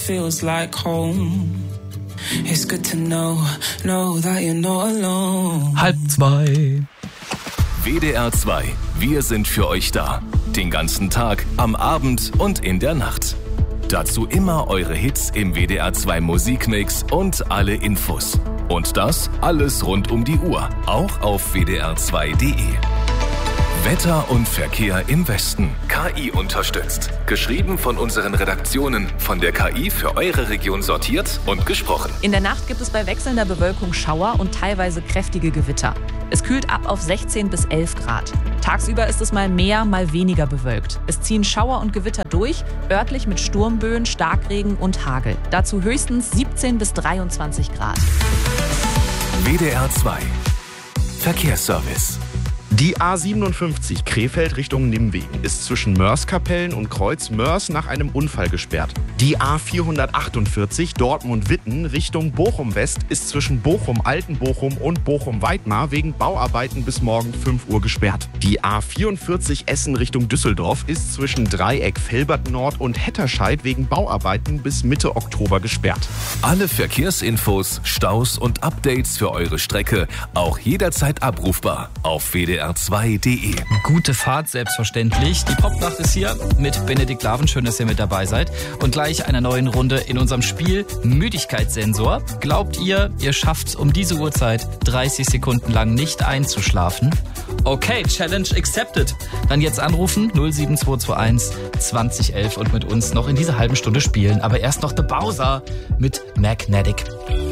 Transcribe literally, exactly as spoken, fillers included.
feels like home. It's good to know, know that you're not alone. Halb zwei. W D R zwei. Wir sind für euch da. Den ganzen Tag, am Abend und in der Nacht. Dazu immer eure Hits im W D R zwei Musikmix und alle Infos. Und das alles rund um die Uhr, auch auf w d r zwei punkt d e. Wetter und Verkehr im Westen. K I unterstützt. Geschrieben von unseren Redaktionen. Von der K I für eure Region sortiert und gesprochen. In der Nacht gibt es bei wechselnder Bewölkung Schauer und teilweise kräftige Gewitter. Es kühlt ab auf sechzehn bis elf Grad. Tagsüber ist es mal mehr, mal weniger bewölkt. Es ziehen Schauer und Gewitter durch, örtlich mit Sturmböen, Starkregen und Hagel. Dazu höchstens siebzehn bis dreiundzwanzig Grad. W D R zwei. Verkehrsservice. Die A siebenundfünfzig Krefeld Richtung Nimwegen ist zwischen Moerskapellen und Kreuz Moers nach einem Unfall gesperrt. Die A vierhundertachtundvierzig Dortmund-Witten Richtung Bochum-West ist zwischen Bochum-Altenbochum und Bochum-Weidmar wegen Bauarbeiten bis morgen fünf Uhr gesperrt. Die A vierundvierzig Essen Richtung Düsseldorf ist zwischen Dreieck-Velbert-Nord und Hetterscheid wegen Bauarbeiten bis Mitte Oktober gesperrt. Alle Verkehrsinfos, Staus und Updates für eure Strecke auch jederzeit abrufbar auf w d r zwei punkt d e. Gute Fahrt, selbstverständlich. Die Popnacht ist hier mit Benedikt Laven. Schön, dass ihr mit dabei seid. Und gleich einer neuen Runde in unserem Spiel Müdigkeitssensor. Glaubt ihr, ihr schafft es um diese Uhrzeit dreißig Sekunden lang nicht einzuschlafen? Okay, Challenge accepted. Dann jetzt anrufen null sieben zwei zwei eins zwanzig elf und mit uns noch in dieser halben Stunde spielen. Aber erst noch The Bowser mit Magnetic.